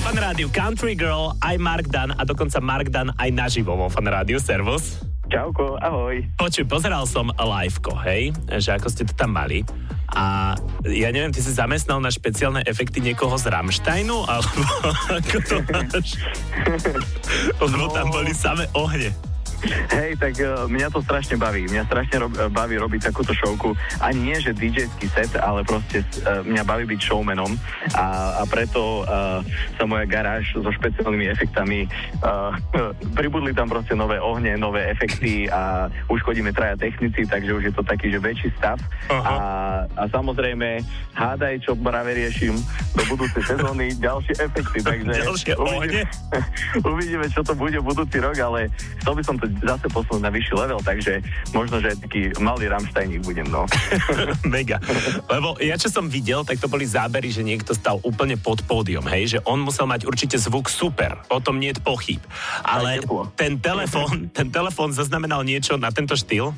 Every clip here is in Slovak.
Fan Rádiu Country Girl, aj Mark Dan a dokonca Mark Dan aj naživo vo Fan Rádiu. Servus. Čauko, ahoj. Počuj, pozeral som liveko, hej, že ako ste to tam mali. A ja neviem, ty si zamestnal na špeciálne efekty niekoho z Rammsteinu? Alebo ako to máš? Lebo tam boli samé ohne. Hej, tak mňa to strašne baví. Mňa strašne baví robiť takúto showku. Ani nie, že DJ-ský set, ale proste mňa baví byť showmanom a preto sa moja garáž so špeciálnymi efektami pribudli tam proste nové ohne, nové efekty a už chodíme traja technici, takže už je to taký, že väčší stav. A samozrejme, hádaj, čo práve riešim do budúcej sezóny, ďalšie efekty, takže uvidíme, čo to bude budúci rok, ale chcel by som to zase posunúť na vyšší level, takže možno, že taký malý Rammsteiník budem, no. Mega. Lebo ja, čo som videl, tak to boli zábery, že niekto stal úplne pod pódium, hej, že on musel mať určite zvuk super, o tom nie je pochyb. Ale ten telefón zaznamenal niečo na tento štýl.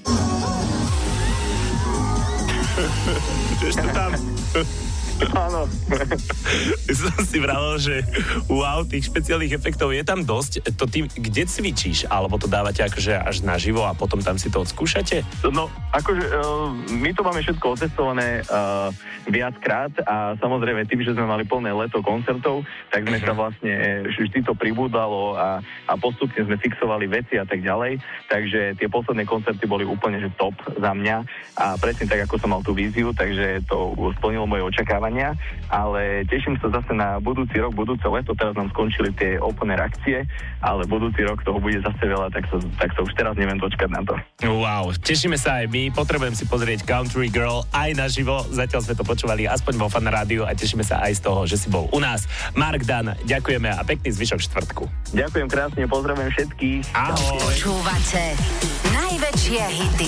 Vieš to tam? Áno. Som si vravel, že wow, tých špeciálnych efektov je tam dosť. To ty kde cvičíš? Alebo to dávate akože až naživo a potom tam si to odskúšate? No, akože my to máme všetko otestované viackrát a samozrejme tým, že sme mali plné leto koncertov, tak sme sa vlastne vždy to pribúdalo a postupne sme fixovali veci a tak ďalej. Takže tie posledné koncerty boli úplne že top za mňa a presne tak, ako som mal tú víziu, takže to splnilo moje očakávania, ale teším sa zase na budúci rok, budúce leto, teraz nám skončili tie open air akcie, ale budúci rok toho bude zase veľa, tak sa už teraz neviem dočkať na to. Wow, tešíme sa aj my, potrebujem si pozrieť Country Girl aj naživo, zatiaľ sme to počúvali aspoň vo Fan Rádiu a tešíme sa aj z toho, že si bol u nás. Mark Dan, ďakujeme a pekný zvyšok štvrtku. Ďakujem krásne, pozdravujem všetkých. Ahoj. Počúvate najväčšie hity